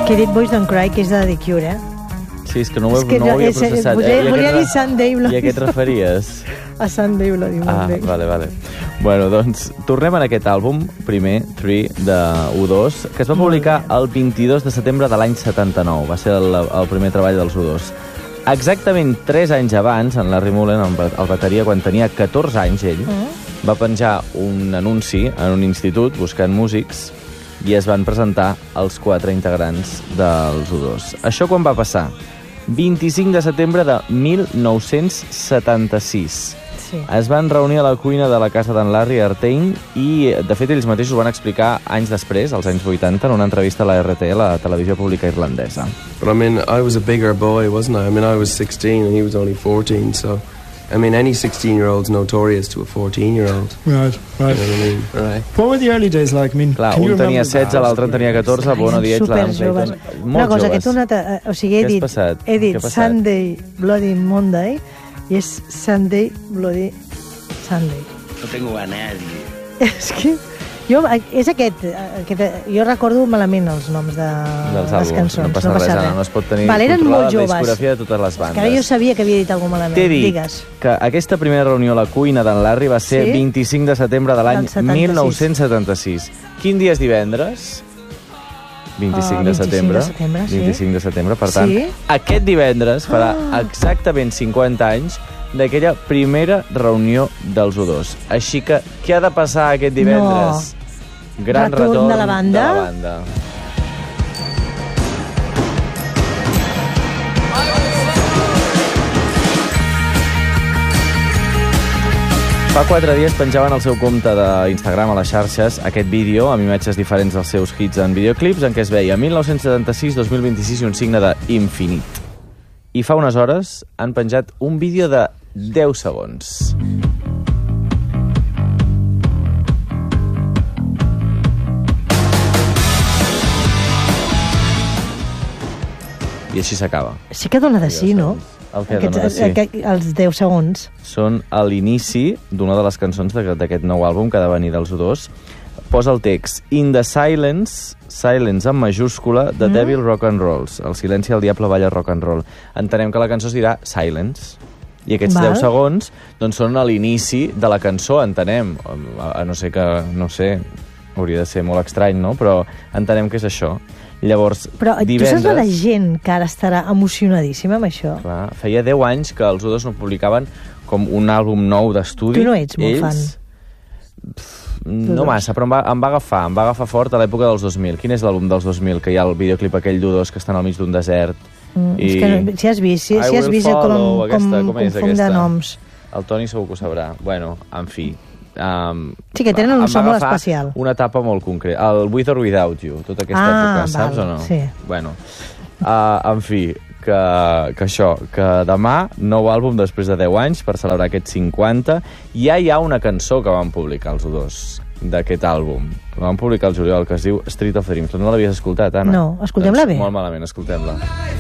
Que he dit Boys Don't Cry, que és de The Cure, Sí, és que no ho havia processat. Volia dir Sunday Bloody. I a què et referies? A Sunday Bloody Monday. Vale. Bueno, doncs, tornem en aquest àlbum, primer, 3, de U2, que es va publicar el 22 de setembre de l'any 79. Va ser el primer treball dels U2. Exactament 3 anys abans, en Larry Mullen, el bateria, quan tenia 14 anys, ell, va penjar un anunci en un institut buscant músics i es van presentar els 4 integrants dels U2. Això quan va passar? 25 de setembre de 1976. Sí. Es van reunir a la cuina de la casa d'en Larry Artane i, de fet, ells mateixos ho van explicar anys després, als anys 80, en una entrevista a la RT, la televisió pública irlandesa. But I mean, I was a bigger boy, wasn't I? I mean, I was 16 and he was only 14, so... I mean, any 16-year-old's notorious to a 14-year-old. Right. You know what I mean? Right. What were the early days like? I mean, Clar, can you un tenia remember 16, l'altre en tenia 14, Bono Dietz, l'Adam Clayton... Una cosa, que he tornat o sigui, he dit Sunday Bloody Monday i és Sunday Bloody Sunday. No tengo a nadie. És que... és aquest, jo recordo malament els noms de les cançons. No passa res, no es pot tenir controlada la discografia de totes les bandes. Que ara jo sabia que havia dit alguna malament. T'he dit que aquesta primera reunió a la cuina d'en Larry va ser 25 de setembre de l'any 1976. Quin dia és divendres? 25 de setembre. 25 de setembre, per tant, aquest divendres farà exactament 50 anys d'aquella primera reunió dels U2. Així que, què ha de passar aquest divendres? Gran retorn de la banda. Fa 4 dies penjaven al seu compte d'Instagram a les xarxes aquest vídeo amb imatges diferents dels seus hits en videoclips en què es veia 1976, 2026 i un signe d'infinit. I fa unes hores han penjat un vídeo de 10 segons. I així s'acaba. Sí que dona de sí, no? El que dona de sí. Els 10 segons. Són a l'inici d'una de les cançons d'aquest nou àlbum que ha de venir dels U2. Posa el text In the silence, silence en majúscula, The Devil Rock and Rolls. El silenci el diable balla rock and roll. Entenem que la cançó es dirà Silence. I aquests 10 segons doncs, són a l'inici de la cançó, entenem. A no ser que, no sé, hauria de ser molt estrany, no? Però entenem que és això. Llavors, però divendres... tu saps la gent que ara estarà emocionadíssima amb això? Clar, feia 10 anys que els U2 no publicaven com un àlbum nou d'estudi. Tu no ets molt fan. No massa, però em va agafar fort a l'època dels 2000. Quin és l'àlbum dels 2000? Que hi ha el videoclip aquell d'U2 que estan al mig d'un desert. És que si has vist com confon de noms. El Toni segur que ho sabrà. Bueno, en fi. Sí, que tenen un so molt especial. Una etapa molt concreta. El With or Without You, tota aquesta època, saps o no? Sí. Bueno, en fi, que això, que demà, nou àlbum després de 10 anys per celebrar aquests 50. Ja hi ha una cançó que van publicar els U2 d'aquest àlbum. La van publicar el juliol, que es diu Street of Dreams. No l'havies escoltat, Anna? No, escoltem-la bé. Molt malament, escoltem-la.